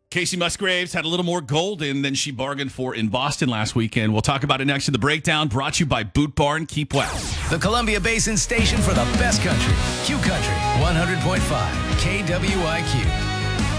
Casey Musgraves had a little more gold in than she bargained for in Boston last weekend. We'll talk about it next in the breakdown, brought to you by Boot Barn Keep West. The Columbia Basin station for the best country. Q Country 100.5 KWIQ.